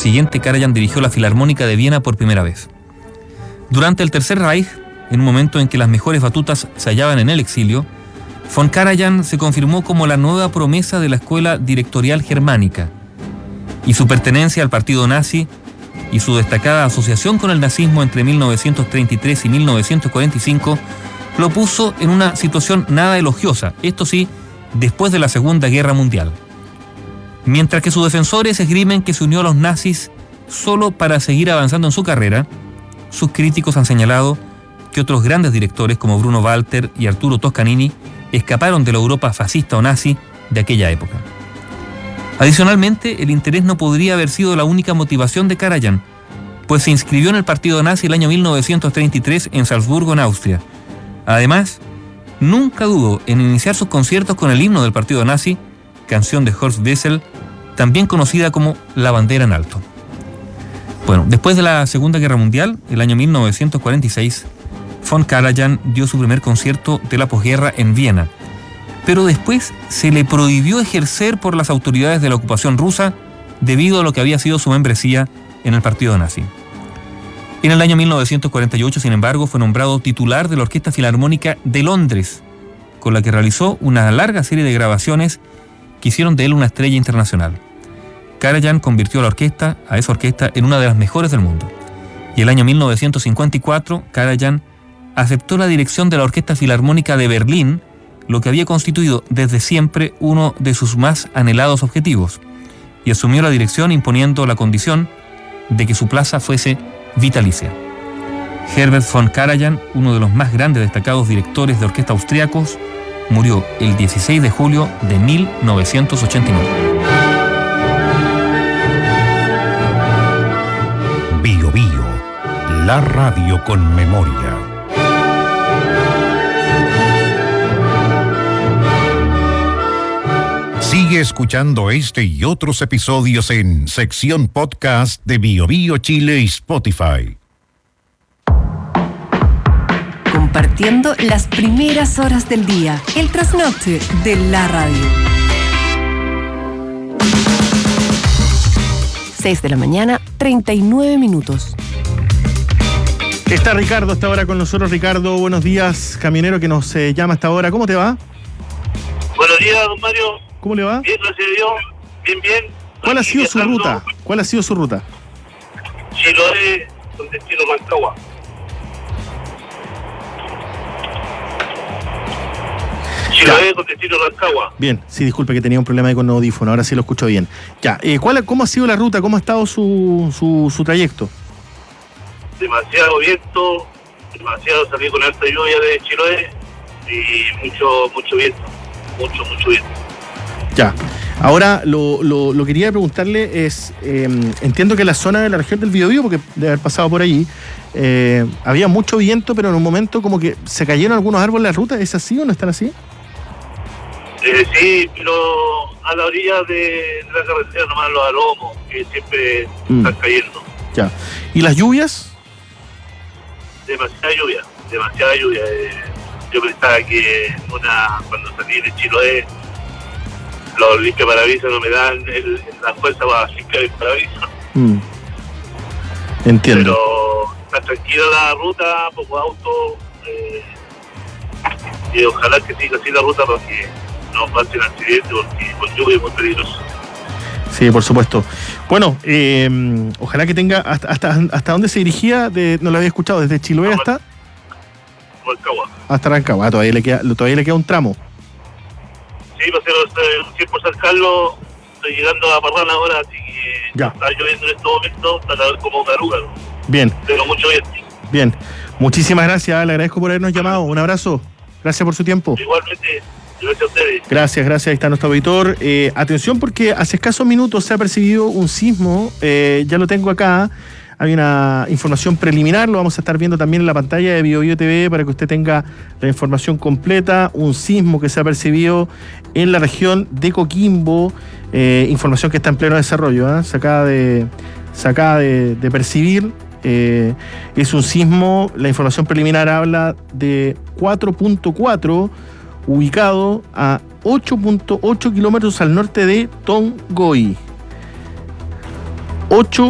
siguiente, Karajan dirigió la Filarmónica de Viena por primera vez. Durante el Tercer Reich, en un momento en que las mejores batutas se hallaban en el exilio, von Karajan se confirmó como la nueva promesa de la escuela directorial germánica, y su pertenencia al partido nazi y su destacada asociación con el nazismo entre 1933 y 1945 lo puso en una situación nada elogiosa, esto sí, después de la Segunda Guerra Mundial. Mientras que sus defensores esgrimen que se unió a los nazis solo para seguir avanzando en su carrera, sus críticos han señalado que otros grandes directores como Bruno Walter y Arturo Toscanini escaparon de la Europa fascista o nazi de aquella época. Adicionalmente, el interés no podría haber sido la única motivación de Karajan, pues se inscribió en el partido nazi el año 1933 en Salzburgo, en Austria. Además, nunca dudó en iniciar sus conciertos con el himno del partido nazi, canción de Horst Wessel, también conocida como La bandera en alto. Bueno, después de la Segunda Guerra Mundial, el año 1946, von Karajan dio su primer concierto de la posguerra en Viena, pero después se le prohibió ejercer por las autoridades de la ocupación rusa debido a lo que había sido su membresía en el partido nazi. En el año 1948, sin embargo, fue nombrado titular de la Orquesta Filarmónica de Londres, con la que realizó una larga serie de grabaciones que hicieron de él una estrella internacional. Karajan convirtió a esa orquesta en una de las mejores del mundo. Y el año 1954, Karajan aceptó la dirección de la Orquesta Filarmónica de Berlín, lo que había constituido desde siempre uno de sus más anhelados objetivos, y asumió la dirección imponiendo la condición de que su plaza fuese vitalicia. Herbert von Karajan, uno de los más grandes destacados directores de orquesta austriacos, murió el 16 de julio de 1989. Bio Bio, la radio con memoria. Sigue escuchando este y otros episodios en sección podcast de Bio Bio Chile y Spotify. Compartiendo las primeras horas del día, el trasnoche de la radio. 6 de la mañana, 39 minutos. Está Ricardo hasta ahora con nosotros. Ricardo, buenos días, camionero que nos llama hasta ahora. ¿Cómo te va? Buenos días, don Mario. ¿Cómo le va? Bien, gracias a Dios. Bien, bien. ¿Cuál ha sido su ruta? ¿Cuál ha sido su ruta? Chiloé, con destino Rancagua. Chiloé, con destino Rancagua. Bien, sí, disculpe que tenía un problema ahí con el audífono, ahora sí lo escucho bien. Ya, ¿cómo ha sido la ruta? ¿Cómo ha estado su trayecto? Demasiado viento, salí con alta lluvia de Chiloé y mucho viento, mucho viento. Ya, ahora lo quería preguntarle es, entiendo que la zona de la región del Biobío, porque de haber pasado por allí, había mucho viento, pero en un momento como que se cayeron algunos árboles en la ruta. ¿Es así o no están así? Sí, pero a la orilla de la carretera nomás los aromos, que siempre están cayendo. Ya, ¿y las lluvias? Demasiada lluvia. Yo pensaba que cuando salí de Chiloé, los limpiaparabrisas no me dan la fuerza para limpiar el parabrisas. Entiendo. Pero está tranquila la ruta, poco auto, y ojalá que siga así la ruta para que no pasen accidentes, porque con lluvia es muy peligroso. Sí, por supuesto. Bueno, ojalá que tenga hasta dónde se dirigía, no lo había escuchado, desde Chiloé hasta Rancagua. Hasta Rancagua, todavía le queda un tramo. Sí, va a ser un por San Carlos, estoy llegando a Parrana ahora, así que ya. Está lloviendo en este momento, está como caruga, ¿no? Bien. Pero mucho viento. Bien, muchísimas gracias, le agradezco por habernos llamado, un abrazo, gracias por su tiempo. Igualmente, gracias a ustedes. Gracias, ahí está nuestro auditor. Atención porque hace escasos minutos se ha percibido un sismo, ya lo tengo acá, hay una información preliminar, lo vamos a estar viendo también en la pantalla de Bio Bio TV para que usted tenga la información completa, un sismo que se ha percibido en la región de Coquimbo, información que está en pleno desarrollo, se acaba de percibir. Es un sismo, la información preliminar habla de 4.4 ubicado a 8.8 kilómetros al norte de Tongoy.